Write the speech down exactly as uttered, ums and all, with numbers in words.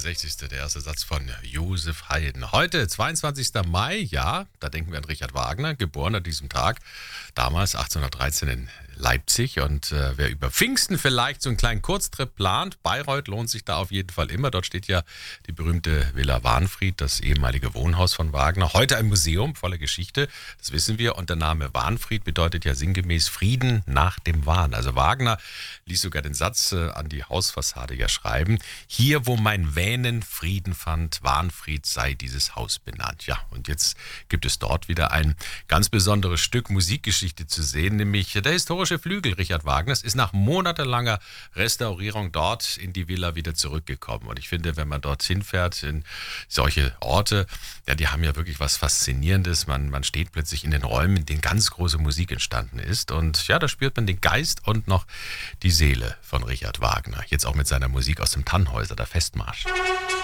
sechzigste Der erste Satz von Josef Haydn. Heute, zweiundzwanzigster Mai, ja, da denken wir an Richard Wagner, geboren an diesem Tag, damals achtzehnhundertdreizehn in Leipzig. Und äh, wer über Pfingsten vielleicht so einen kleinen Kurztrip plant, Bayreuth lohnt sich da auf jeden Fall immer. Dort steht ja die berühmte Villa Wahnfried, das ehemalige Wohnhaus von Wagner. Heute ein Museum voller Geschichte, das wissen wir. Und der Name Wahnfried bedeutet ja sinngemäß Frieden nach dem Wahn. Also Wagner ließ sogar den Satz äh, an die Hausfassade ja schreiben: Hier, wo mein Wähnen Frieden fand, Wahnfried sei dieses Haus benannt. Ja, und jetzt gibt es dort wieder ein ganz besonderes Stück Musikgeschichte zu sehen, nämlich der historische Flügel Richard Wagners ist nach monatelanger Restaurierung dort in die Villa wieder zurückgekommen. Und ich finde, wenn man dorthin fährt, in solche Orte, ja, die haben ja wirklich was Faszinierendes. Man, man steht plötzlich in den Räumen, in denen ganz große Musik entstanden ist. Und ja, da spürt man den Geist und noch die Seele von Richard Wagner. Jetzt auch mit seiner Musik aus dem Tannhäuser, der Festmarsch.